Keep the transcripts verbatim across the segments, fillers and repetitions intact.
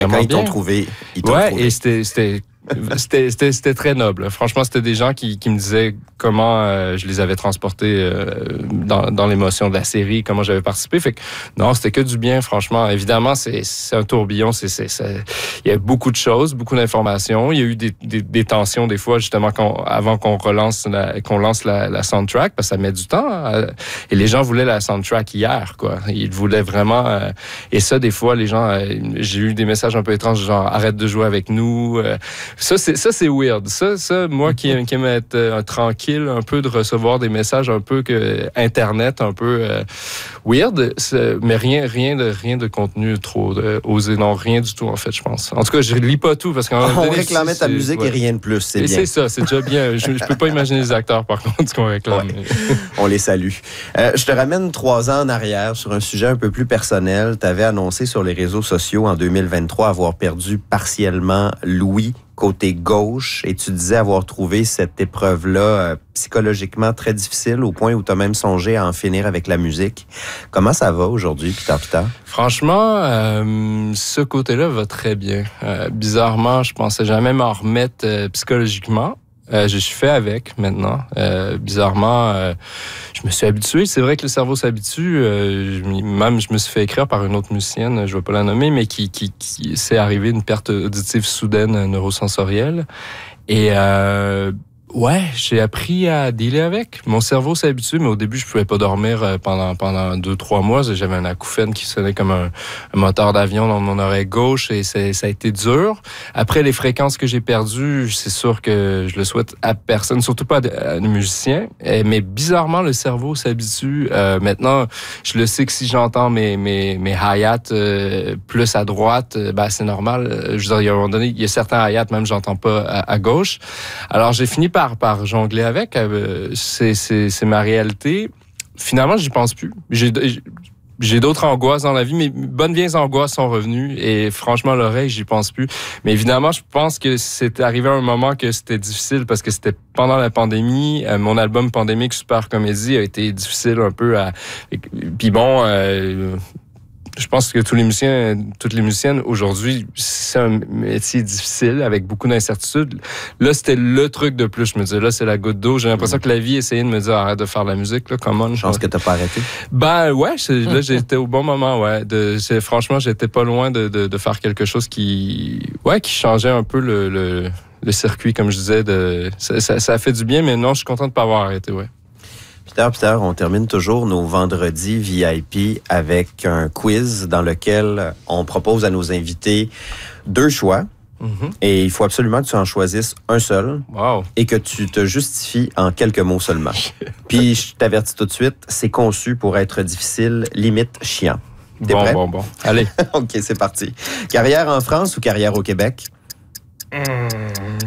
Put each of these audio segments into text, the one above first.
Quand ils bien. t'ont trouvé, ils t'ont ouais, trouvé. et c'était, c'était, c'était, c'était, c'était très noble. Franchement, c'était des gens qui, qui me disaient comment euh, je les avais transportés euh, dans, dans l'émotion de la série, comment j'avais participé. Fait que non, c'était que du bien, franchement. Évidemment, c'est, c'est un tourbillon. C'est, c'est, c'est, il y a beaucoup de choses, beaucoup d'informations. Il y a eu des, des, des tensions des fois, justement, qu'on, avant qu'on relance, la, qu'on lance la, la soundtrack, parce que ça met du temps. Hein, et les gens voulaient la soundtrack hier, quoi. Ils voulaient vraiment... Euh, et ça, des fois, les gens... Euh, j'ai eu des messages un peu étranges, genre « arrête de jouer avec nous euh, ». Ça, c'est, ça, c'est weird. Ça, ça moi qui, qui aime être euh, tranquille, un peu de recevoir des messages un peu que Internet, un peu euh, weird, mais rien, rien, de, rien de contenu trop de, osé. Non, rien du tout, en fait, je pense. En tout cas, je lis pas tout parce qu'on On réclamait ta musique ouais. et rien de plus, c'est et bien. C'est ça, c'est déjà bien. Je, je peux pas imaginer les acteurs, par contre, ce qu'on réclame. Ouais. On les salue. Euh, je te ramène trois ans en arrière sur un sujet un peu plus personnel. Tu avais annoncé sur les réseaux sociaux en deux mille vingt-trois avoir perdu partiellement Louis côté gauche et tu disais avoir trouvé cette épreuve-là euh, psychologiquement très difficile au point où tu as même songé à en finir avec la musique. Comment ça va aujourd'hui, Peter Peter? Franchement, euh, ce côté-là va très bien. Euh, bizarrement, je pensais jamais m'en remettre euh, psychologiquement. Euh, je suis fait avec maintenant. Euh, bizarrement, euh, je me suis habitué. C'est vrai que le cerveau s'habitue. Euh, je, même, je me suis fait écrire par une autre musicienne, je ne vais pas la nommer, mais qui, qui, qui s'est arrivé une perte auditive soudaine neurosensorielle. Et euh, ouais, j'ai appris à dealer avec. Mon cerveau s'est habitué, mais au début, je pouvais pas dormir pendant pendant deux, trois mois. J'avais un acouphène qui sonnait comme un, un moteur d'avion dans mon oreille gauche et c'est, ça a été dur. Après, les fréquences que j'ai perdues, c'est sûr que je le souhaite à personne, surtout pas à des musiciens. Mais bizarrement, le cerveau s'habitue. Euh, maintenant, je le sais que si j'entends mes mes mes hi-hats euh, plus à droite, ben c'est normal. Je veux dire, il y a un moment donné, il y a certains hi-hats même j'entends pas à, à gauche. Alors, j'ai fini par Par, par jongler avec. Euh, c'est, c'est, c'est ma réalité. Finalement, j'y pense plus. J'ai, j'ai d'autres angoisses dans la vie. Mes bonnes vieilles angoisses sont revenues et franchement, l'oreille, j'y pense plus. Mais évidemment, je pense que c'est arrivé à un moment que c'était difficile parce que c'était pendant la pandémie. Euh, mon album Pandémique Super Comédie a été difficile un peu à... Puis bon... Euh, Je pense que tous les musiciens, toutes les musiciennes aujourd'hui, c'est un métier difficile avec beaucoup d'incertitudes. Là, c'était le truc de plus. Je me disais, là, c'est la goutte d'eau. J'ai l'impression mmh. que la vie essayait de me dire, arrête de faire de la musique, là, come on. Je pense que t'as pas arrêté. Ben, ouais, là, j'étais au bon moment, ouais. De, c'est, franchement, j'étais pas loin de, de, de faire quelque chose qui, ouais, qui changeait un peu le, le, le circuit, comme je disais. De, ça, ça, ça a fait du bien, mais non, je suis content de pas avoir arrêté, ouais. Peter, Peter, on termine toujours nos vendredis V I P avec un quiz dans lequel on propose à nos invités deux choix. Mm-hmm. Et il faut absolument que tu en choisisses un seul. Wow. Et que tu te justifies en quelques mots seulement. Puis, je t'avertis tout de suite, c'est conçu pour être difficile, limite chiant. T'es bon, prêt? Bon, bon, Allez. OK, c'est parti. Carrière en France ou carrière au Québec? Mmh.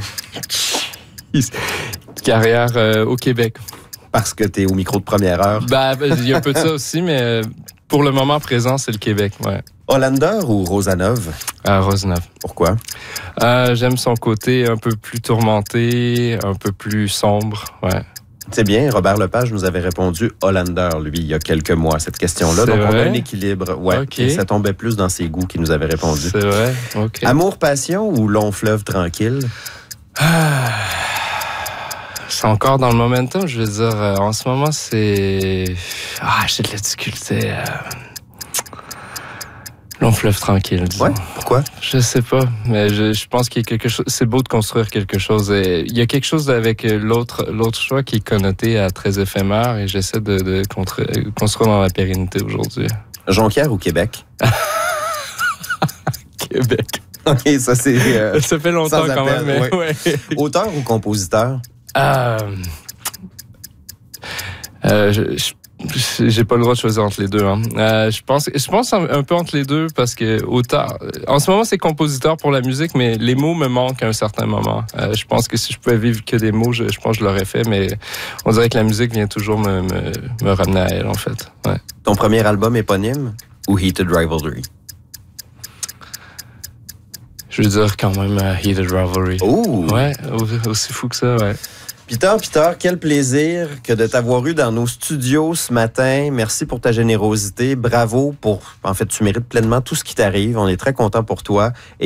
Carrière euh, au Québec. Parce que t'es au micro de première heure. Ben, il y a un peu de ça aussi, mais pour le moment présent, c'est le Québec, ouais. Hollander ou Rosanov? Ah, Rosanov. Pourquoi? Euh, j'aime son côté un peu plus tourmenté, un peu plus sombre, ouais. C'est bien, Robert Lepage nous avait répondu Hollander, lui, il y a quelques mois, à cette question-là. C'est Donc, vrai? on a un équilibre. Ouais, okay. Ça tombait plus dans ses goûts qu'il nous avait répondu. C'est vrai? OK. Amour-passion ou long fleuve tranquille? Ah... C'est encore dans le momentum, je veux dire. Euh, en ce moment, c'est... Ah, j'ai de la difficulté. Euh... Long fleuve tranquille, disons. Ouais, pourquoi? Je sais pas, mais je, je pense qu'il y a quelque chose... C'est beau de construire quelque chose. Et il y a quelque chose avec l'autre, l'autre choix qui est connoté à très éphémère et j'essaie de, de contre... construire dans la pérennité aujourd'hui. Jonquière ou Québec? Québec. OK, ça c'est... Euh, ça fait longtemps quand même, mais ouais. Ouais. Auteur ou compositeur? Euh, euh, je, je, j'ai pas le droit de choisir entre les deux. Hein. Euh, je pense, je pense un, un peu entre les deux parce que autant, en ce moment c'est compositeur pour la musique, mais les mots me manquent à un certain moment. Euh, je pense que si je pouvais vivre que des mots, je, je pense que je l'aurais fait, mais on dirait que la musique vient toujours me, me, me ramener à elle en fait. Ouais. Ton premier album éponyme ou Heated Rivalry? Je veux dire quand même uh, Heated Rivalry. Oh! Ouais, aussi fou que ça, ouais. Peter, Peter, quel plaisir que de t'avoir eu dans nos studios ce matin. Merci pour ta générosité. Bravo pour... En fait, tu mérites pleinement tout ce qui t'arrive. On est très contents pour toi.